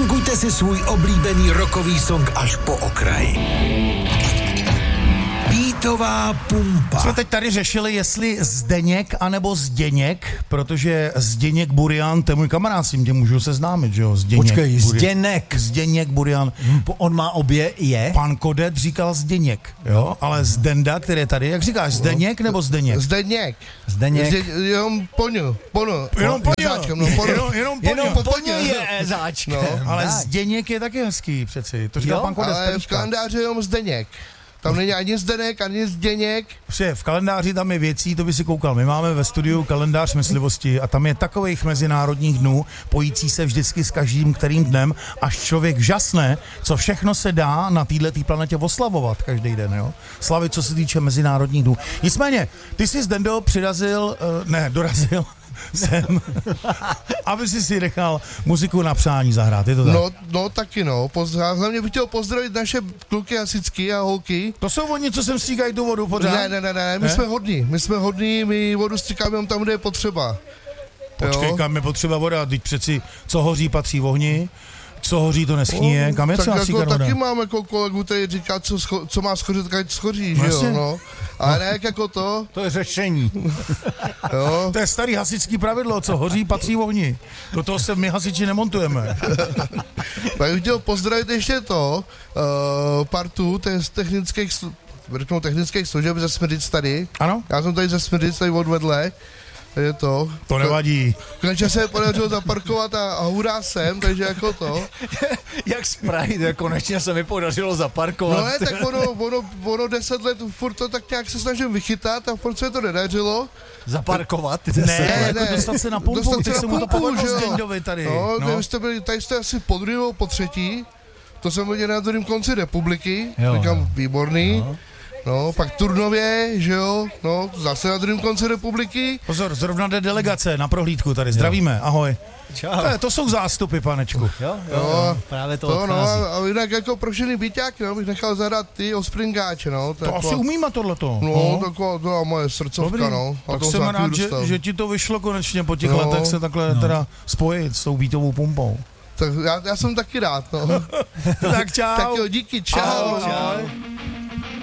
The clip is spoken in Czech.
Nafunkujte si svůj oblíbený rockový song až po okraj. Beatová pumpa. Jsme teď tady řešili, jestli Zdeněk anebo Zděněk, protože Zděněk Burian, to je můj kamarád, s tím tě můžu seznámit, že jo? Zděněk. Počkej, Zděněk. Zděněk Burian. On má obě je? Pan Kodet říkal Zděněk, jo? Ale Zdenda, který je tady, jak říkáš, Zdeněk nebo Zdeněk? Zdeněk. Jenom poňu. Jenom poňu je záčkem. No, ale Zděněk je taky hezký přeci, to říkal pan Kodet. Ale v kalendáři jenom Zdeněk. Tam není ani Zdeněk, ani Zděněk. V kalendáři tam je věcí, to by si koukal. My máme ve studiu kalendář myslivosti a tam je takových mezinárodních dnů, pojící se vždycky s každým kterým dnem, až člověk žasne, co všechno se dá na této planetě oslavovat každý den, jo? Slavit, co se týče mezinárodních dnů. Nicméně, ty jsi Zdendo dorazil sem, aby si nechal muziku na přání zahrát, je to tak? No taky no, hlavně bych chtěl pozdravit naše kluky hasičky a holky. To jsou oni, co sem stříkají tu vodu pořád? Ne, my jsme hodní, my vodu stříkáme jenom tam, kde je potřeba. Počkej, kam je potřeba voda, teď přeci, co hoří, patří v ohni, co hoří, to neschníje, kam je třeba stříkat voda? Taky mám jako kolegu, který říká, co má schořit, ať schoří, že jo, no. Ale ne jako to. To je řešení. Jo. To je starý hasičský pravidlo, co hoří, patří v ohni. Do toho se my hasiči nemontujeme. Tak bych chtěl pozdravit ještě partu technických služeb ze Smrdic tady. Ano? Já jsem tady ze Smrdic, tady odvedle. Je to. To nevadí. Konečně se podařilo zaparkovat a hurá sem, takže jako to. Jak Sprite, konečně se mi podařilo zaparkovat. No ne, tak ono 10 let furt to tak nějak se snažím vychytat a furt se to nedařilo. Zaparkovat? Ne, dostat se na pumpu, ty se mu to povedlo s Dendovi tady. No. Tady jste asi po druhou, po třetí. To jsem viděl na druhém konci republiky, říkám výborný. No, pak Turnově, že jo, no, zase na druhém konci republiky. Pozor, zrovna jde delegace na prohlídku tady, zdravíme, ahoj. Čau. To jsou zástupy, panečku. Jo, právě to odchází. No, a jinak jako prošený byťák, no, bych nechal zahrát ty Ospringáče, no. To asi umíme tohleto. No, taková moje srdcovka, dobrý. No. Tak jsem rád, že ti to vyšlo konečně po těch letech se takhle teda spojit s tou Beatovou pumpou. Tak já jsem taky rád, no. Tak čau. Tak jo, díky, čau. Čau.